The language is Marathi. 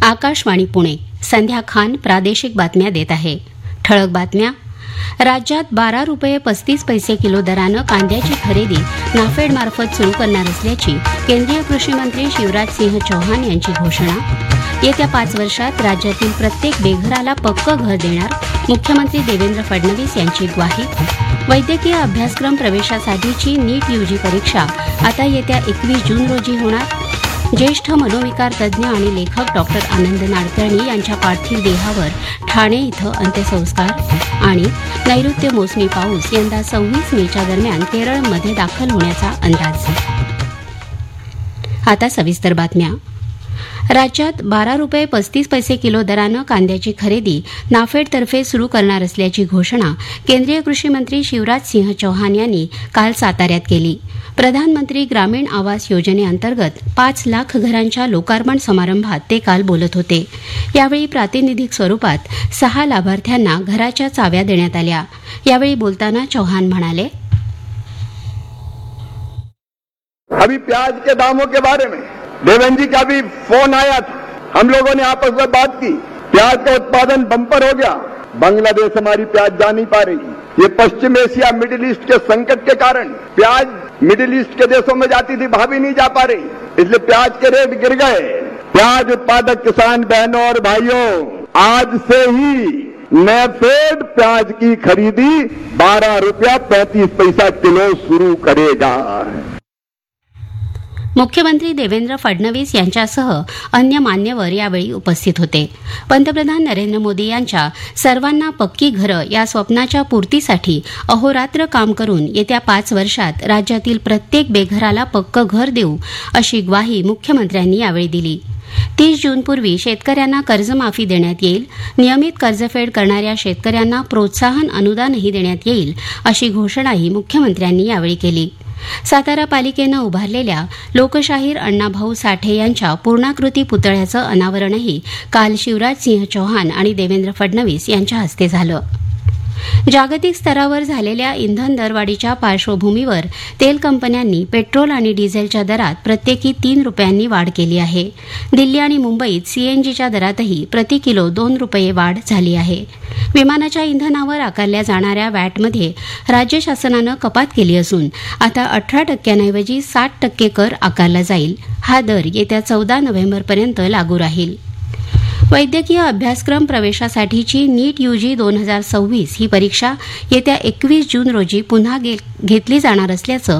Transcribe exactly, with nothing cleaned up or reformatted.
आकाशवाणी पुणे. संध्या खान प्रादेशिक बातम्या देत आहे. ठळक बातम्या. राज्यात बारा रुपये पस्तीस पैसे किलो दरानं कांद्याची खरेदी नाफेडमार्फत सुरू करणार असल्याची केंद्रीय कृषी मंत्री शिवराज सिंह चौहान यांची घोषणा. येत्या पाच वर्षात राज्यातील प्रत्येक बेघराला पक्कं घर देणार मुख्यमंत्री देवेंद्र फडणवीस यांची ग्वाही. वैद्यकीय अभ्यासक्रम प्रवेशासाठीची नीट यूजी परीक्षा आता येत्या एकवीस जून रोजी होणार. ज्येष्ठ मनोविकार तज्ज्ञ आणि लेखक डॉक्टर आनंद नाडकर्णी यांच्या पार्थिव देहावर ठाणे इथं अंत्यसंस्कार. आणि नैऋत्य मोसमी पाऊस यंदा सव्वीस मेच्या दरम्यान केरळमध्ये दाखल होण्याचा अंदाज. आता सविस्तर बातम्या. राज्यात बारा रुपये पस्तीस पैसे किलो दरानं कांद्याची खरेदी नाफेडतर्फे सुरू करणार असल्याची घोषणा केंद्रीय कृषी मंत्री शिवराज सिंह चौहान यांनी काल साताऱ्यात केली. प्रधानमंत्री ग्रामीण आवास योजनेअंतर्गत पाच लाख घरांच्या लोकार्पण समारंभात ते काल बोलत होते. यावेळी प्रातिनिधिक स्वरूपात सहा लाभार्थ्यांना घराच्या चाव्या देण्यात आल्या. यावेळी बोलताना चौहान म्हणाले, अभी प्याज के दामों के बारे में देवेंद्र जी का भी फोन आया था. हम लोगों ने आपस में बात की. प्याज का उत्पादन बम्पर हो गया. बांग्लादेश हमारी प्याज जा नहीं पा रही. ये पश्चिम एशिया मिडिल ईस्ट के संकट के कारण प्याज मिडिल ईस्ट के देशों में जाती थी, वहां भी नहीं जा पा रही. इसलिए प्याज के रेट गिर गए. प्याज उत्पादक किसान बहनों और भाइयों, आज से ही नाफेड प्याज की खरीदी बारह रुपया पैंतीस पैसा किलो शुरू करेगा. मुख्यमंत्री देवेंद्र फडणवीस यांच्यासह अन्य मान्यवर यावेळी उपस्थित होते. पंतप्रधान नरेंद्र मोदी यांच्या सर्वांना पक्की घरं या स्वप्नाच्या पूर्तीसाठी अहोरात्र काम करून येत्या पाच वर्षात राज्यातील प्रत्येक बेघराला पक्कं घर देऊ अशी ग्वाही मुख्यमंत्र्यांनी यावेळी दिली. तीस जूनपूर्वी शेतकऱ्यांना कर्जमाफी देण्यात येईल. नियमित कर्जफेड करणाऱ्या शेतकऱ्यांना प्रोत्साहन अनुदानही देण्यात येईल अशी घोषणाही मुख्यमंत्र्यांनी यावेळी केली. सातारा पालिकेनं उभारलेल्या लोकशाहीर अण्णाभाऊ साठे यांच्या पूर्णाकृती पुतळ्याचं अनावरणही काल शिवराज सिंह चौहान आणि देवेंद्र फडणवीस यांच्या हस्ते झालं. जागतिक स्तरावर झालेल्या इंधन दरवाढीच्या पार्श्वभूमीवर तेल कंपन्यांनी पेट्रोल आणि डिझेलच्या दरात प्रत्येकी तीन रुपयांनी वाढ केली आहे. दिल्ली आणि मुंबईत सीएनजीच्या दरातही प्रति किलो दोन रुपये वाढ झाली आहे. विमानाच्या इंधनावर आकारल्या जाणाऱ्या वॅटमध्ये राज्य शासनानं कपात केली असून आता अठरा टक्क्यांऐवजी साठ टक्के कर आकारला जाईल. हा दर येत्या चौदा नोव्हेंबरपर्यंत लागू राहील. वैद्यकीय अभ्यासक्रम प्रवेशासाठीची नीट यूजी दोन हजार सव्वीस ही परीक्षा येत्या एकवीस जून रोजी पुन्हा घेतली जाणार असल्याचं